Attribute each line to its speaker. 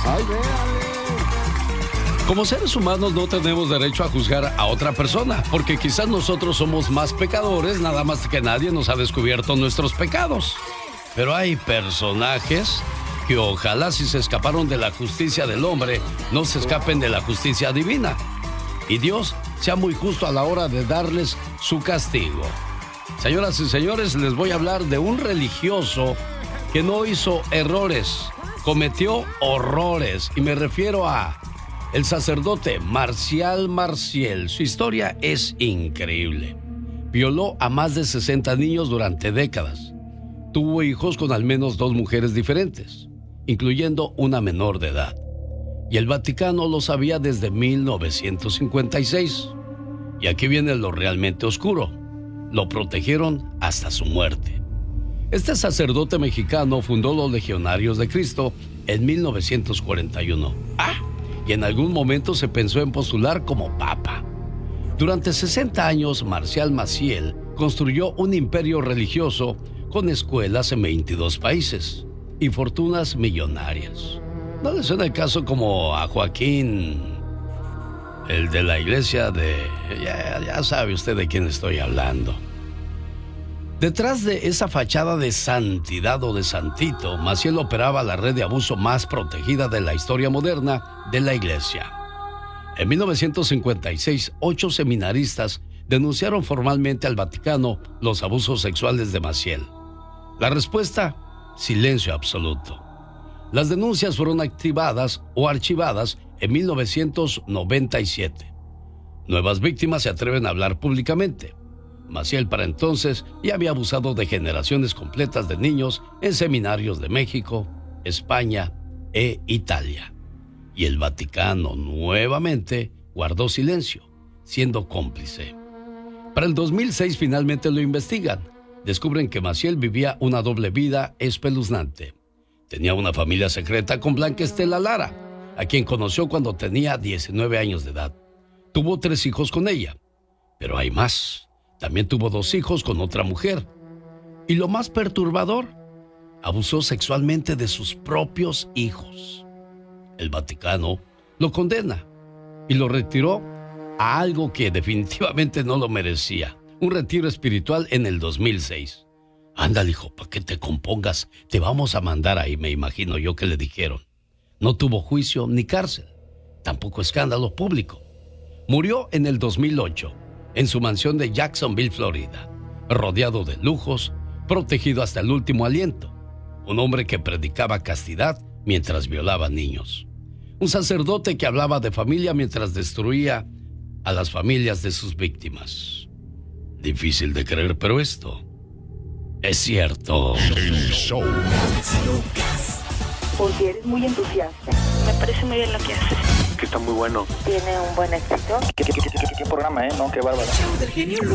Speaker 1: ¡Ay, véale!
Speaker 2: Como seres humanos no tenemos derecho a juzgar a otra persona, porque quizás nosotros somos más pecadores, nada más que nadie nos ha descubierto nuestros pecados. Pero hay personajes que ojalá si se escaparon de la justicia del hombre, no se escapen de la justicia divina. Y Dios sea muy justo a la hora de darles su castigo. Señoras y señores, les voy a hablar de un religioso que no hizo errores, cometió horrores, y me refiero a el sacerdote Marcial Maciel. Su historia es increíble. Violó a más de 60 niños durante décadas. Tuvo hijos con al menos 2 mujeres diferentes, incluyendo una menor de edad. Y el Vaticano lo sabía desde 1956. Y aquí viene lo realmente oscuro. Lo protegieron hasta su muerte. Este sacerdote mexicano fundó los Legionarios de Cristo en 1941. Y en algún momento se pensó en postular como papa. Durante 60 años, Marcial Maciel construyó un imperio religioso con escuelas en 22 países y fortunas millonarias. ¿No le suena el caso como a Joaquín, el de la iglesia de... Ya sabe usted de quién estoy hablando? Detrás de esa fachada de santidad o de santito, Maciel operaba la red de abuso más protegida de la historia moderna de la iglesia. En 1956, 8 seminaristas denunciaron formalmente al Vaticano los abusos sexuales de Maciel. La respuesta: silencio absoluto. Las denuncias fueron activadas o archivadas en 1997. Nuevas víctimas se atreven a hablar públicamente. Maciel para entonces ya había abusado de generaciones completas de niños en seminarios de México, España e Italia. Y el Vaticano nuevamente guardó silencio, siendo cómplice. Para el 2006 finalmente lo investigan. Descubren que Maciel vivía una doble vida espeluznante. Tenía una familia secreta con Blanca Estela Lara, a quien conoció cuando tenía 19 años de edad. Tuvo 3 hijos con ella. Pero hay más. También tuvo 2 hijos con otra mujer. Y lo más perturbador, abusó sexualmente de sus propios hijos. El Vaticano lo condena y lo retiró a algo que definitivamente no lo merecía. Un retiro espiritual en el 2006. Ándale, hijo, para que te compongas, te vamos a mandar ahí, me imagino yo que le dijeron. No tuvo juicio ni cárcel, tampoco escándalo público. Murió en el 2008. En su mansión de Jacksonville, Florida, rodeado de lujos, protegido hasta el último aliento. Un hombre que predicaba castidad mientras violaba niños. Un sacerdote que hablaba de familia mientras destruía a las familias de sus víctimas. Difícil de creer, pero esto es cierto.
Speaker 3: El show.
Speaker 4: Porque eres muy entusiasta.
Speaker 5: Me parece muy bien lo que haces.
Speaker 6: Que está muy bueno.
Speaker 4: Tiene un buen éxito.
Speaker 6: ¿Qué programa, no? Qué bárbaro.
Speaker 3: Show del genio